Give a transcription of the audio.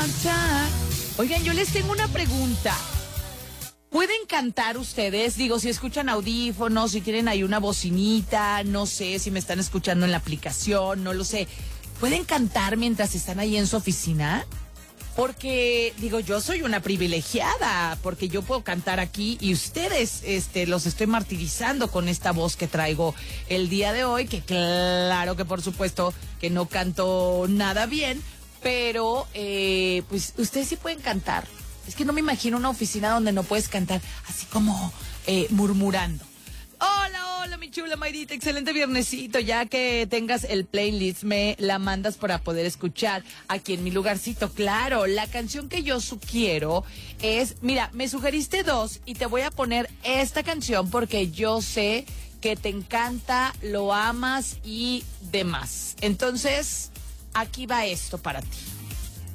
cha. Oigan, yo les tengo una pregunta. ¿Pueden cantar ustedes? Digo, si escuchan audífonos, si tienen ahí una bocinita, no sé, si me están escuchando en la aplicación, no lo sé. ¿Pueden cantar mientras están ahí en su oficina? Porque, digo, yo soy una privilegiada, porque yo puedo cantar aquí y ustedes, los estoy martirizando con esta voz que traigo el día de hoy, que claro que por supuesto que no canto nada bien, pero, pues, ustedes sí pueden cantar. Es que no me imagino una oficina donde no puedes cantar así como murmurando. Hola, mi chula Mayrita, excelente viernesito. Ya que tengas el playlist, me la mandas para poder escuchar aquí en mi lugarcito. Claro, la canción que yo sugiero es, mira, me sugeriste dos y te voy a poner esta canción porque yo sé que te encanta, lo amas y demás. Entonces, aquí va esto para ti.